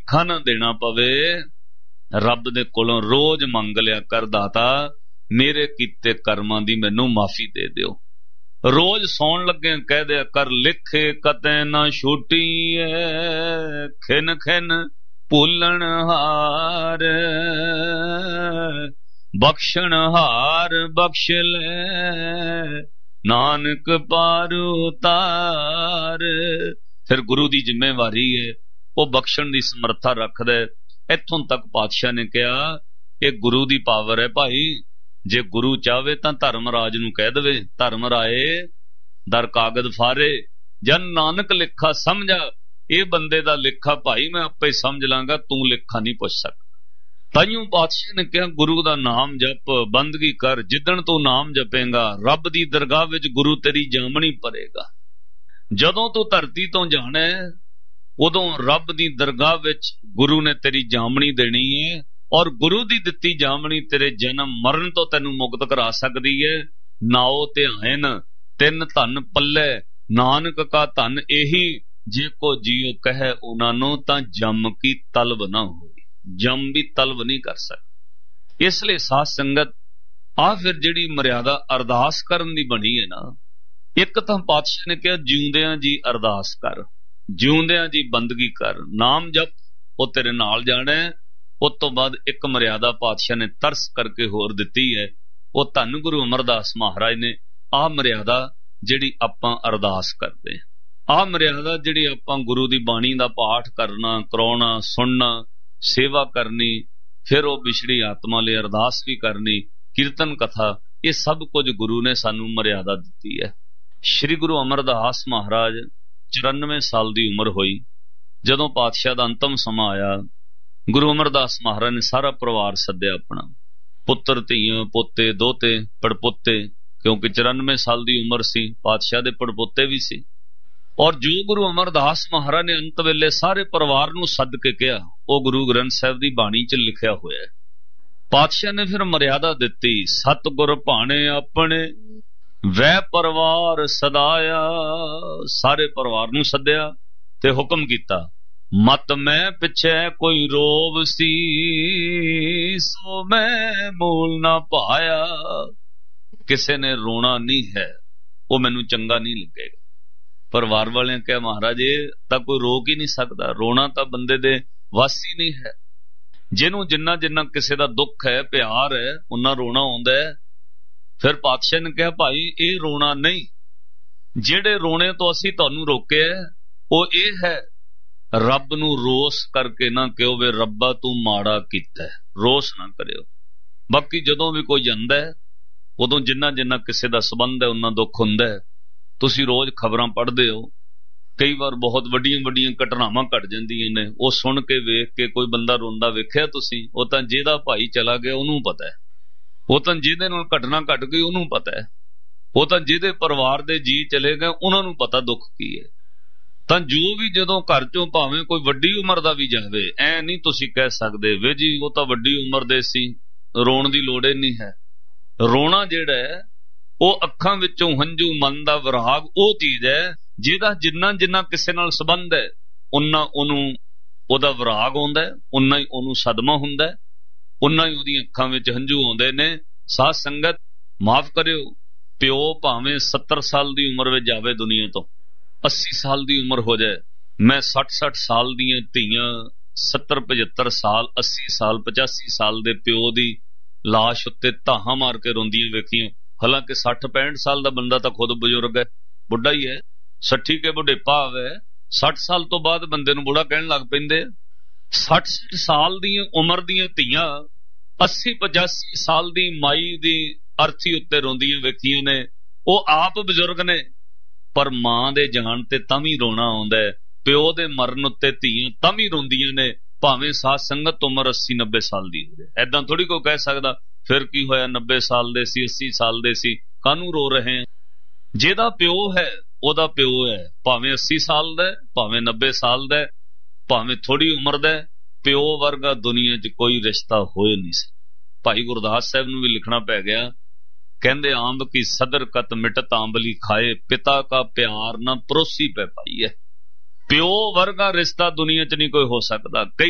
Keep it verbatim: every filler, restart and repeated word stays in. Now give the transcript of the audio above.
ਲੇਖਾ ना देना पवे, रब दे कोलों रोज मंग लिया कर दाता मेरे कीते कर्मां दी मैनू माफी दे दिओ। रोज सौण लगे कह दिया कर लिखे कते ना छूटी है, खिन खिन भूलन हार बख्शण हार बख्श ले नानक पार उतार। फिर गुरु की जिम्मेवारी है वो बख्शण की समर्था रखदा है। इत्थों तक पातशाह ने कहा ये गुरु की पावर है भाई, जे गुरु चाहे तो धर्मराज नूं कह देवे धर्म राए दर कागद फारे, जन नानक लिखा समझा। ये बंदे दा लिखा भाई मैं आपे समझ लांगा, तू लिखा नहीं पुछ सकता। ताइयों पातशाह ने कहा गुरु दा नाम जप बंदगी कर, जिदन तू नाम जपेगा रब दी दरगाह विच गुरु तेरी जामनी भरेगा। जदों तू धरती तो जाना है उदों रब दी दरगाह विच गुरु ने तेरी जामनी देनी है, और गुरु दी दित्ती जामनी तेरे जन्म मरण तो तैनू मुक्त करा सकदी है। नाओ ते हैन तिन धन पल्ले नानक का धन एही, जे को जियो कहे उन्हां नूं तां जम की तलब ना होई, जम भी तलब नहीं कर सकते। इसलिए साध संगत आ फिर जिहड़ी मर्यादा अरदास करन दी बनी है ना, एक तां पातशाह ने कहा जिउंदियां जी अरदास कर, जिउंदियां जी बंदगी कर, नाम जप वो तेरे नाल जाना है। उस तो बाद एक मर्यादा पातशाह ने तरस करके होर दिती है, वो धन गुरु अमरदास महाराज ने आ मर्यादा जिहड़ी आपां अरदास करदे, आ मर्यादा जिहड़ी आपां गुरु दी बाणी दा पाठ करना कराउणा सुनना सेवा करनी, फिर वो बिछड़ी आत्मा लई अरदास भी करनी, कीर्तन कथा, ये सब कुछ गुरु ने सानू मर्यादा दिती है। श्री गुरु अमरदास महाराज चौरानवे साल की उम्र हुई जदों पातशाह दा अंतम समा आया। गुरु अमरदास महाराज ने सारा परिवार सद्या, अपना पुत्र धीआं पोते दोते पड़पोते, क्योंकि चौरानवे साल की उम्र सी, पातशाह दे पड़पोते भी सी। और जो गुरु अमरदास महाराज ने अंत वेले सारे परिवार नूं सद के कहा वो गुरु ग्रंथ साहिब की बाणी च लिखिया होया है। पातशाह ने फिर मर्यादा दिती, सतगुर भाणे अपने वह परिवार सदाया, सारे परिवार नूं सद्या ते हुक्म कीता मत मैं पिछे कोई रोव सी, सो मैं मूल ना पाया। किसे ने रोना नहीं है वो मैनू चंगा नहीं लगेगा। परिवार वाले कहा महाराज ये तां कोई रोक ही नहीं सकता, रोना तां बंदे दे वस ही नहीं है। जिन्हों जिन्ना जिन्ना किसी का दुख है प्यार है उन्ना रोना आउंदा है। फिर पातशाह ने कहा भाई ये रोना नहीं, जेड़े रोने तो असी तुहानू रोके है वो ये है रब नू रोस करके ना कहो वे रब्बा तू माड़ा कीता है, रोस ना करियो। बाकी जदों भी कोई जांदा है उदों जिन्ना जिन्ना किसी का संबंध है उन्ना दुख हुंदा है। तुसी रोज खबरां पढ़दे हो, कई बार बहुत वड्डियां वड्डियां घटनावां घट जांदियां ने, वो सुन के वेख के कोई बंदा रोंदा वेखिया तुसी, वो तां जिहदा भाई चला गया उहनूं पता है, वो तां जिहदे नाल घटना घट गई उहनूं पता है, वो तां जिहदे परिवार दे जी चले गए उहनां नूं पता दुख की है। तां जो भी जदों घर चों भावें कोई वड्डी उम्र दा भी जावे, ऐ नहीं तुसी कह सकदे वे जी वो तां वड्डी उम्र दे सी रोण दी लोड़ ही नहीं है। रोना जिहड़ा है वो अखां विचों हंझू मन दा विराग वो चीज है जिहदा जिन्ना जिन्ना किसे नाल संबंध है उन्ना उहनूं ओहदा विराग आउंदा है, उन्ना ही उहनूं सदमा हुंदा है, उन्ना ही ओहदी अखां विच हंझू आउंदे ने। साध संगत माफ करियो, प्यो भावें सत्तर साल दी उम्र विच जावे दुनिया तो, अस्सी साल दी उम्र हो जाए, मैं सठ सठ साल दियां धीआं सत्तर पचहत्तर साल अस्सी साल पचासी साल दे प्यो दी लाश उत्ते धाहां मार के रोंदियां वेखियां। हालांकि सठ पैंठ साल दा बंदा तां खुद बजुर्ग है, बुढ़ा ही है, सठी के बुढ़ेपा आवे, सठ साल तो बाद बंदे नूं बुढ़ा कहण लग पैंदे। सठ सठ साल दी उम्र दियां धीआं अस्सी पचासी साल दी माई दी अर्थी उत्ते रोंदियां वेखियां ने, वो आप बजुर्ग ने, पर मां दे जान ते तां भी रोना आउंदा है, प्यो दे मरण उत्ते धीआं तां भी रोंदियां ने, भावें साध संगत उम्र अस्सी नब्बे साल दी हो जाए। ऐदां थोड़ी कोई कह सकदा फिर की होया नब्बे साल दे सी अस्सी साल दे सी कानू रो रहे हैं। जेदा प्यो है ओदा प्यो है, भावें अस्सी साल दा, भावें नब्बे साल दा, भावें थोड़ी उम्र दा, प्यो वर्गा दुनिया च कोई रिश्ता होए नहीं सी। भाई गुरदास साहब नूं भी लिखना पै गया, कहंदे आंब की सदर कत मिटत आंबली खाए, पिता का प्यार ना परोसी पे पाई है। प्यो वर्गा रिश्ता दुनिया च नहीं कोई हो सकता। कई